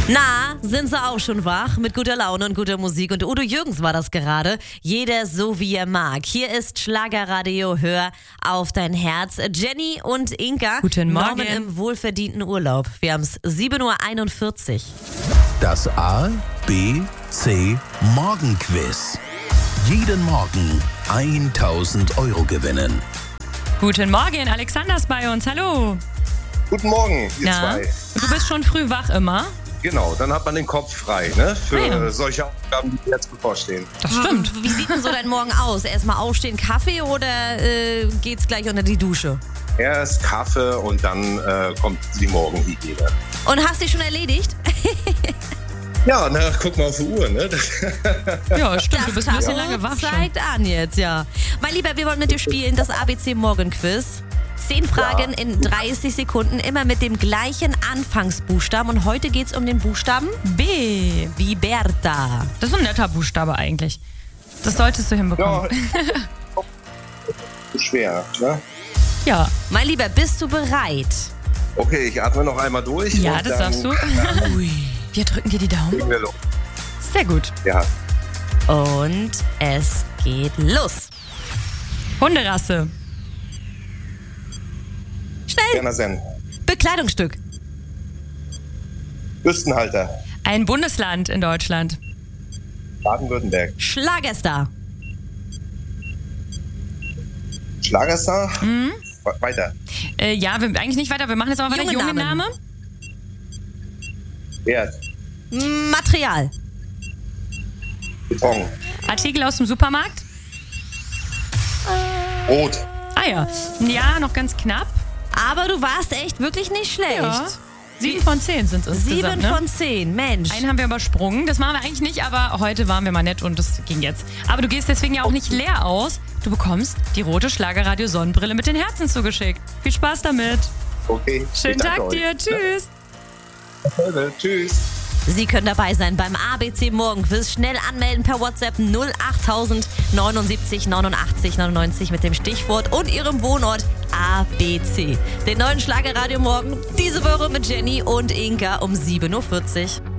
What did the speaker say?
Na, sind sie auch schon wach mit guter Laune und guter Musik. Und Udo Jürgens war das gerade. Jeder so, wie er mag. Hier ist Schlagerradio, hör auf dein Herz. Jenny und Inka. Guten Morgen. Norman im wohlverdienten Urlaub. Wir haben es 7:41 Uhr. Das A, B, C Morgenquiz. Jeden Morgen 1.000 Euro gewinnen. Guten Morgen, Alexander ist bei uns. Hallo. Guten Morgen, ihr Na, zwei. du bist schon früh wach immer? Genau, dann hat man den Kopf frei, ne? Für Ja. solche Aufgaben, die jetzt bevorstehen. Das stimmt. Wie sieht denn so dein Morgen aus? Erstmal aufstehen, Kaffee oder geht's gleich unter die Dusche? Erst Kaffee und dann kommt die Morgenhygiene. Und hast dich schon erledigt? Ja, na, guck mal auf die Uhr, ne? Ja, stimmt. Du bist ein bisschen Tacho lange wach schon. zeigt an jetzt, ja. Mein Lieber, wir wollen mit dir spielen, das ABC Morgenquiz. 10 Fragen in 30 Sekunden, immer mit dem gleichen Anfangsbuchstaben. Und heute geht's um den Buchstaben B. wie Bertha. Das ist ein netter Buchstabe eigentlich. Das solltest du hinbekommen. Ja, schwer, ne? Ja, Mein Lieber, bist du bereit? Okay, ich atme noch einmal durch. ja, und das dann darfst du. Wir drücken dir die Daumen. legen wir los. Sehr gut. Ja, Und es geht los. Hunderasse. Schnell. Berner Senn. Bekleidungsstück. Büstenhalter. Ein Bundesland in Deutschland. Baden-Württemberg. Schlagerstar. Schlagerstar. Weiter. Ja, eigentlich nicht weiter. Wir machen jetzt aber weiter. Junge Junge Namen. Name. Erd. Material. Beton. Artikel aus dem Supermarkt. Rot. Ah ja. Ja, noch ganz knapp. Aber du warst echt wirklich nicht schlecht. Ja. 7 von 10 sind es 7 insgesamt, ne? von 10, Mensch. Einen haben wir übersprungen. Das machen wir eigentlich nicht, aber heute waren wir mal nett und das ging jetzt. Aber du gehst deswegen ja auch nicht leer aus. Du bekommst die rote Schlagerradio-Sonnenbrille mit den Herzen zugeschickt. Viel Spaß damit. Okay. Schönen ich danke Tag euch. dir. Tschüss. Ja. Tschüss. Sie können dabei sein beim ABC Morgenquiz. Schnell anmelden per WhatsApp 08000 79 89 99 mit dem Stichwort und Ihrem Wohnort ABC. Den neuen Schlagerradio morgen diese Woche mit Jenny und Inka um 7:40 Uhr.